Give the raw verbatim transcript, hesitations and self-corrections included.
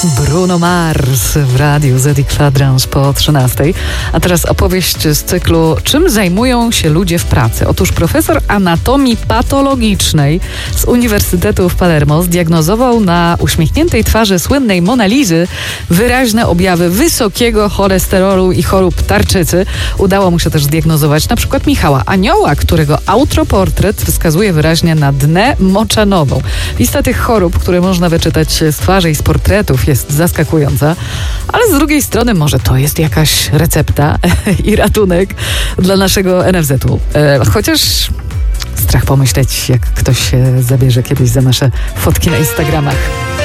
Bruno Mars w radiu Z I Kwadrans po trzynastej. A teraz opowieść z cyklu Czym zajmują się ludzie w pracy? Otóż profesor anatomii patologicznej z Uniwersytetu w Palermo zdiagnozował na uśmiechniętej twarzy słynnej Monalizy wyraźne objawy wysokiego cholesterolu i chorób tarczycy. Udało mu się też zdiagnozować na przykład Michała Anioła, którego autoportret wskazuje wyraźnie na dnę moczanową. Lista tych chorób, które można wyczytać z twarzy i z portretów, jest zaskakująca, ale z drugiej strony może to jest jakaś recepta i ratunek dla naszego N F Z-u. E, chociaż strach pomyśleć, jak ktoś się zabierze kiedyś za nasze fotki na Instagramach.